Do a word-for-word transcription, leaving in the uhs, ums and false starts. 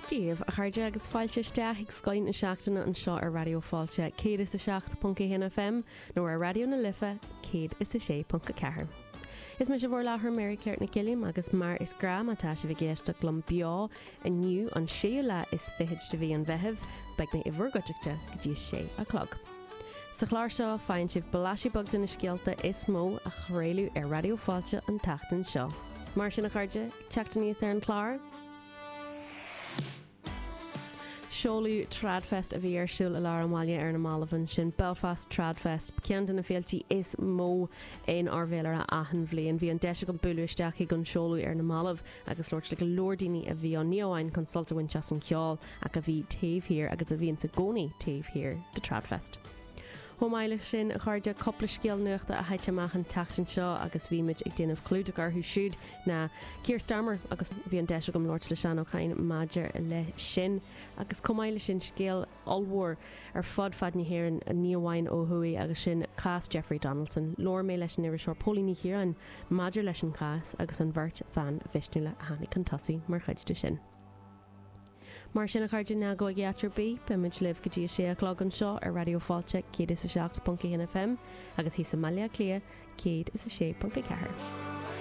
Díomh a chuide agus fáilte isteach ag scoin na seachtainna an seo ar radio fáilte céad is a seacht punca hin F M nó ar radio na lifa céad is a sé punca cethair. Is me se bhór láthair Mary Claire na Gilliam agus mar is gra mátá se bh géiste glum beá aniu an séú le is fiid de bhí an bheitheh beag na i bhurgateachta go dtí sé a clog. Sa chláir seo fáin sibh bailasi bogda na scialta is mó a chréilú ar radio fáilte an tachtain seo. Mar sin na chuide teachta níos ar an chláir. Seolú Tradfest a bhí ar siúil a lá an mhaile ar na Malavan sin Belfast Tradfest. Ceann na féaltí is mó in ábhélar a ahan bhliain. Bhí an deise go buúisteach ag an seolú ar na Malah agus lóirt le go lordaoine a bhí an níomháin consulta bhain teas an ceáil ach a bhí taobh hir agus a bhíon sa gcónaí taobh hir de Tradfest. Thomáile sin a chuirde coppla scéal nuachta a haite amach an tachtain seo agus bhíimiid ag déanamh clúdagar thu siúd na Keir Starmer agus bhí an deise gom Lord le sean ó chain maidir le sin agus comáile sin scéal allmhór ar fod fad ní héann a níomháin ó thuí agus sin cás Jeffrey Donaldson. Lór mé leis an iiri seoir pólíní hir an maidir leis an cás agus an bhirt fan bhisnúile a hánig an tosaí mar chuide sin. Mar sin a chuide na go geatar bí peimiid libh go dtí sé a clog an seo ar radio fáilte céad is a seacht punca hin F M agus hí sa malia clia céad is a sé punca cethair.